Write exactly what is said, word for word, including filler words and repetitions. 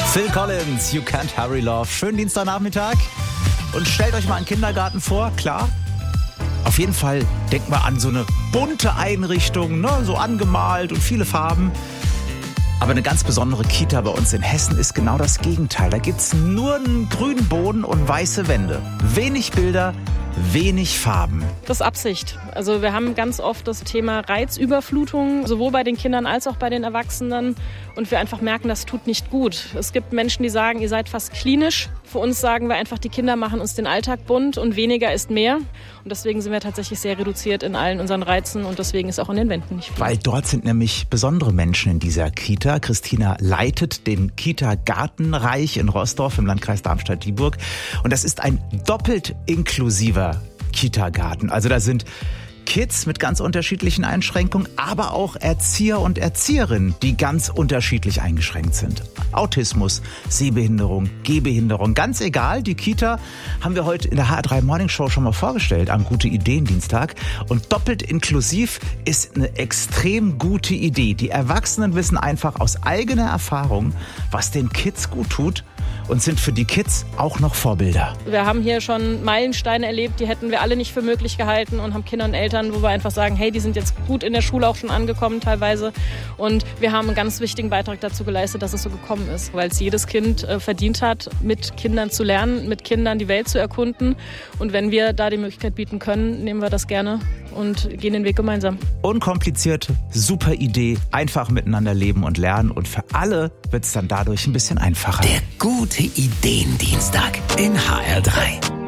Phil Collins, You Can't Hurry Love. Schönen Dienstagnachmittag. Und stellt euch mal einen Kindergarten vor, klar. Auf jeden Fall denkt mal an so eine bunte Einrichtung, ne? So angemalt und viele Farben. Aber eine ganz besondere Kita bei uns in Hessen ist genau das Gegenteil. Da gibt's nur einen grünen Boden und weiße Wände. Wenig Bilder, wenig Farben. Das ist Absicht. Also wir haben ganz oft das Thema Reizüberflutung, sowohl bei den Kindern als auch bei den Erwachsenen. Und wir einfach merken, das tut nicht gut. Es gibt Menschen, die sagen, ihr seid fast klinisch. Für uns sagen wir einfach, die Kinder machen uns den Alltag bunt und weniger ist mehr. Und deswegen sind wir tatsächlich sehr reduziert in allen unseren Reizen und deswegen ist auch an den Wänden nicht viel. Weil dort sind nämlich besondere Menschen in dieser Kita. Christina leitet den Kita-Gartenreich in Roßdorf im Landkreis Darmstadt-Dieburg. Und das ist ein doppelt inklusiver Kita-Garten. Also da sind Kids mit ganz unterschiedlichen Einschränkungen, aber auch Erzieher und Erzieherinnen, die ganz unterschiedlich eingeschränkt sind. Autismus, Sehbehinderung, Gehbehinderung, ganz egal. Die Kita haben wir heute in der H R drei Morning Show schon mal vorgestellt am Gute Ideen Dienstag. Und doppelt inklusiv ist eine extrem gute Idee. Die Erwachsenen wissen einfach aus eigener Erfahrung, was den Kids gut tut. Und sind für die Kids auch noch Vorbilder. Wir haben hier schon Meilensteine erlebt, die hätten wir alle nicht für möglich gehalten und haben Kinder und Eltern, wo wir einfach sagen, hey, die sind jetzt gut in der Schule auch schon angekommen teilweise. Und wir haben einen ganz wichtigen Beitrag dazu geleistet, dass es so gekommen ist, weil es jedes Kind äh, verdient hat, mit Kindern zu lernen, mit Kindern die Welt zu erkunden. Und wenn wir da die Möglichkeit bieten können, nehmen wir das gerne und gehen den Weg gemeinsam. Unkompliziert, super Idee, einfach miteinander leben und lernen. Und für alle wird es dann dadurch ein bisschen einfacher. Der Gute Ideen Dienstag in H R drei.